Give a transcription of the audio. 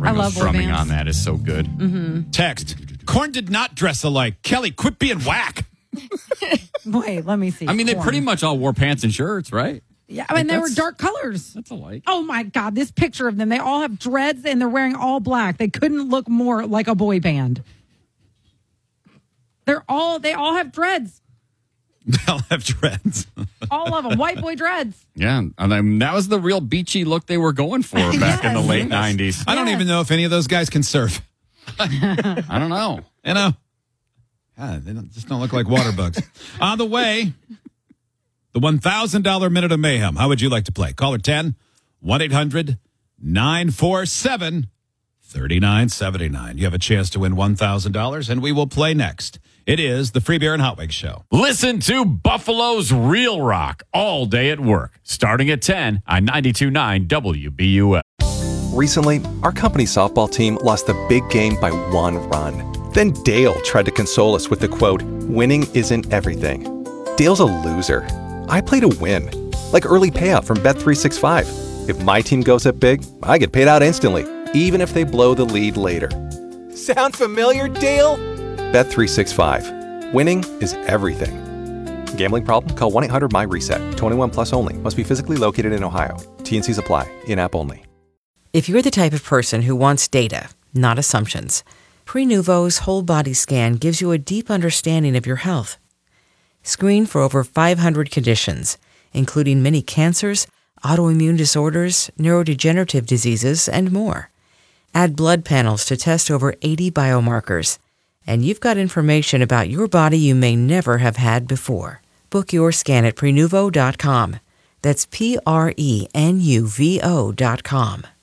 Bruno's drumming bands. on that is so good. Text. Korn did not dress alike. Kelly, quit being whack. Wait, let me see. I mean, they Korn. pretty much all wore pants and shirts, right? Yeah, I mean, they were dark colors. That's alike. Oh, my God. This picture of them, they all have dreads and they're wearing all black. They couldn't look more like a boy band. They all have dreads. They'll have dreads. All of them. White boy dreads. Yeah, and that was the real beachy look they were going for back in the late 90s. I don't even know if any of those guys can surf. I don't know. You know? God, they just don't look like water bugs. On the way, the $1,000 Minute of Mayhem. How would you like to play? Caller 10, 1-800-947-3979. You have a chance to win $1,000, and we will play next. It is the Free Beer and Hot Wings Show. Listen to Buffalo's Real Rock all day at work, starting at 10 on 92.9 WBUF. Recently, our company softball team lost the big game by 1 run. Then Dale tried to console us with the quote, "Winning isn't everything." Dale's a loser. I play to win. Like early payout from Bet365. If my team goes up big, I get paid out instantly, even if they blow the lead later. Sound familiar, Dale? Bet365. Winning is everything. Gambling problem? Call 1-800-MY-RESET. 21 plus only. Must be physically located in Ohio. T&Cs apply. In-app only. If you're the type of person who wants data, not assumptions, Prenuvo's whole body scan gives you a deep understanding of your health. Screen for over 500 conditions, including many cancers, autoimmune disorders, neurodegenerative diseases, and more. Add blood panels to test over 80 biomarkers, and you've got information about your body you may never have had before. Book your scan at Prenuvo.com. That's Prenuvo.com.